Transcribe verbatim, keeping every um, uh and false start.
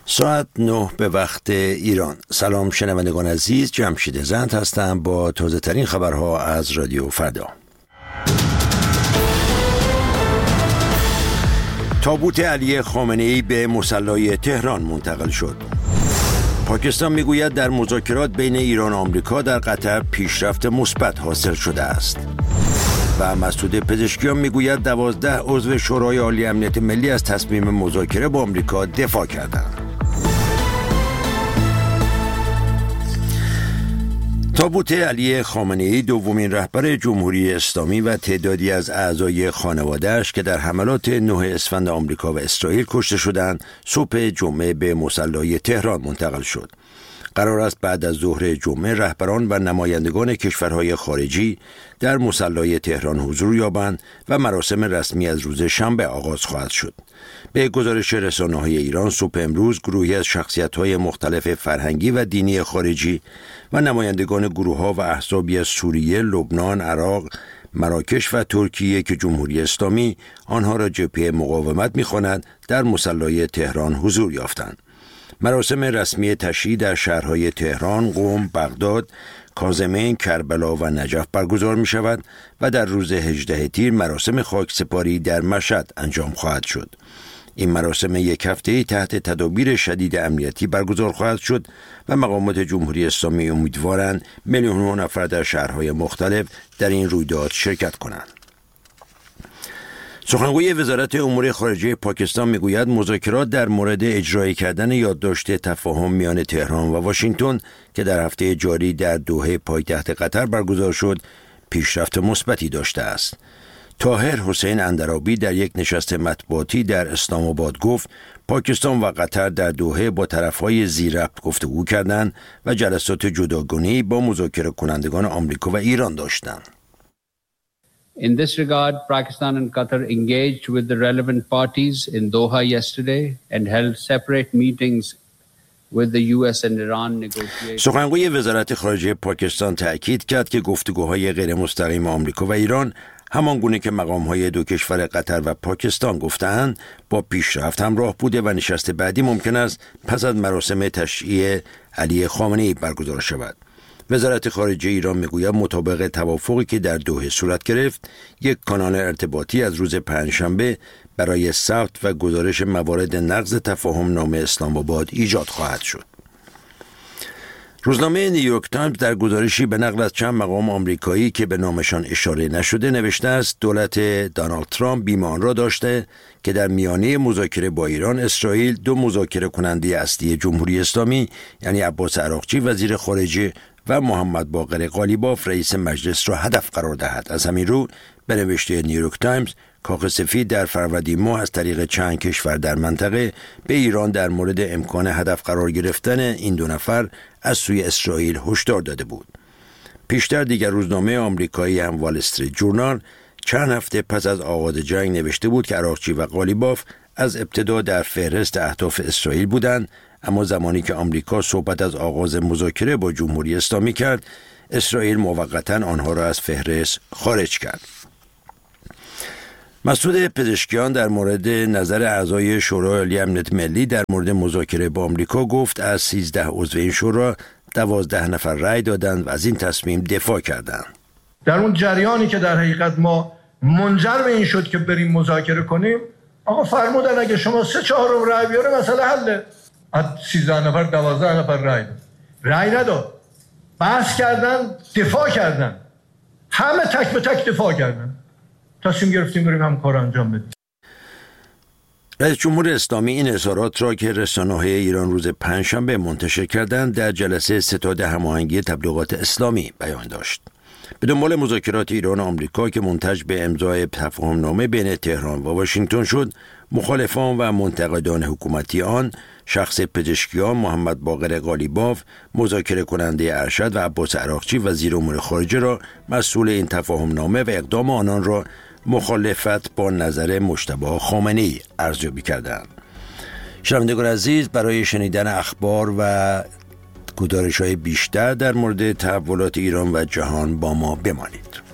ساعت نه به وقت ایران. سلام شنوندگان عزیز، جمشید زند هستم با تازه ترین خبرها از رادیو فردا. تابوت علی خامنه‌ای به مصلی تهران منتقل شد. پاکستان میگوید در مذاکرات بین ایران و آمریکا در قطر پیشرفت مثبت حاصل شده است. و مسعود پزشکیان میگوید دوازده عضو شورای عالی امنیت ملی از تصمیم مذاکره با آمریکا دفاع کردند. تابوت علی خامنه‌ای دومین رهبر جمهوری اسلامی و تعدادی از اعضای خانواده‌اش که در حملات نه اسفند آمریکا و اسرائیل کشته شدند، صبح جمعه به مصلی تهران منتقل شد. قرار است بعد از ظهر جمعه رهبران و نمایندگان کشورهای خارجی در مصلی تهران حضور یابند و مراسم رسمی از روز شنبه آغاز خواهد شد. به گزارش رسانه‌های ایران، صبح امروز گروهی از شخصیت‌های مختلف فرهنگی و دینی خارجی و نمایندگان گروه‌ها و احزابی از سوریه، لبنان، عراق، مراکش و ترکیه که جمهوری اسلامی آنها را جبهه مقاومت می‌خواند، در مصلی تهران حضور یافتند. مراسم رسمی تشییع در شهرهای تهران، قم، بغداد، کاظمین، کربلا و نجف برگزار می شود و در روز هجدهم تیر مراسم خاکسپاری در مشهد انجام خواهد شد. این مراسم یک هفته‌ای تحت تدابیر شدید امنیتی برگزار خواهد شد و مقامات جمهوری اسلامی امیدوارند میلیون‌ها نفر در شهرهای مختلف در این رویداد شرکت کنند. سخنگوی وزارت امور خارجه پاکستان میگوید مذاکرات در مورد اجرایی کردن یادداشت تفاهم میان تهران و واشنگتن که در هفته جاری در دوحه پایتخت قطر برگزار شد، پیشرفت مثبتی داشته است. طاهر حسین اندرابی در یک نشست مطبوعاتی در اسلام آباد گفت پاکستان و قطر در دوحه با طرفهای ذی‌ربط گفتگو کردند و جلسات جداگانه‌ای با مذاکره کنندگان آمریکا و ایران داشتند. In this regard, Pakistan and Qatar engaged with the relevant parties in Doha yesterday and held separate meetings with the U S and Iran negotiators. سخنگوی وزارت خارجه پاکستان تأکید کرد که گفتگوهای غیر مستقیم آمریکا و ایران همان گونه که مقام‌های دو کشور قطر و پاکستان گفتند با پیشرفت همراه بوده و نشست بعدی ممکن است پس از مراسم تشییع علی خامنه‌ای برگزار شود. وزارت خارجه ایران میگوید مطابق توافقی که در دوحه صورت گرفت، یک کانال ارتباطی از روز پنجشنبه برای ثبت و گزارش موارد نقض تفاهم نامه اسلام آباد ایجاد خواهد شد. روزنامه نیویورک تایمز در گزارشی به نقل از چند مقام آمریکایی که به نامشان اشاره نشده نوشته است دولت دونالد ترامپ بیم آن را داشته که در میانه مذاکره با ایران، اسرائیل دو مذاکره کننده اصلی جمهوری اسلامی یعنی عباس عراقچی وزیر خارجه و محمد باقر قالیباف رئیس مجلس را هدف قرار دهد. از همین رو به نوشته نیویورک تایمز، کاخ سفید در فروردین ماه از طریق چند کشور در منطقه به ایران در مورد امکان هدف قرار گرفتن این دو نفر از سوی اسرائیل هشدار داده بود. پیشتر دیگر روزنامه آمریکایی هم وال استریت جورنال چند هفته پس از آغاز جنگ نوشته بود که عراقچی و قالیباف از ابتدا در فهرست اهداف اسرائیل بودند، اما زمانی که آمریکا صحبت از آغاز مذاکره با جمهوری اسلامی کرد، اسرائیل موقتاً آنها را از فهرست خارج کرد. مسعود پزشکیان در مورد نظر اعضای شورای عالی امنیت ملی در مورد مذاکره با آمریکا گفت از سیزده عضو این شورا دوازده نفر رأی دادند و از این تصمیم دفاع کردند. در اون جریانی که در حقیقت ما منجر به این شد که بریم مذاکره کنیم، آقا فرمودن اگه شما سه چهارم رأی بیاره مسئله حله. از سیزده نفر دوازده نفر رأی داد. رأی نداد. بحث کردن، دفاع کردن. همه تک به تک دفاع کردن. تصمیم گرفتیم بریم هم کار انجام بدیم. رئیس جمهور اسلامی این اظهارات را که رسانه‌های ایران روز پنجشنبه منتشر کردند در جلسه ستاد هماهنگی تبلیغات اسلامی بیان داشت. به دنبال مذاکرات ایران و آمریکا که منتج به امضای تفاهم‌نامه بین تهران و واشنگتن شد، مخالفان و منتقدان حکومتی آن، شخص پزشکیان محمد باقر قالیباف، مذاکره کننده ارشد و عباس عراقچی وزیر امور خارجه را مسئول این تفاهم‌نامه و اقدام آنان را مخالفت با نظر مجتبی خامنه‌ای ارزیابی کردند. شنوندگان عزیز، برای شنیدن اخبار و گزارش‌های بیشتر در مورد تحولات ایران و جهان با ما بمانید.